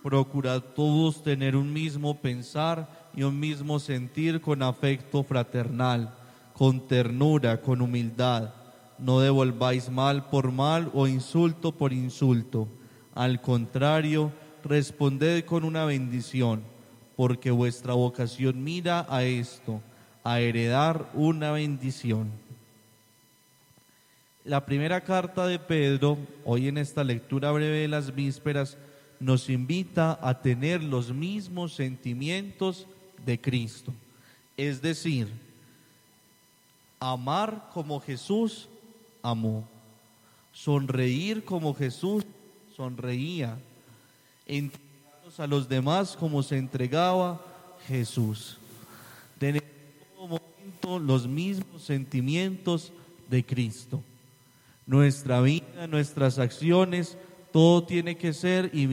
Procurad todos tener un mismo pensar y un mismo sentir con afecto fraternal, con ternura, con humildad. No devolváis mal por mal o insulto por insulto. Al contrario, responded con una bendición, porque vuestra vocación mira a esto, a heredar una bendición. La primera carta de Pedro, hoy en esta lectura breve de las vísperas, nos invita a tener los mismos sentimientos de Cristo. Es decir, amar como Jesús amó, sonreír como Jesús sonreía, entregarnos a los demás como se entregaba Jesús. Tener en todo momento los mismos sentimientos de Cristo. Nuestra vida, nuestras acciones, todo tiene que ser y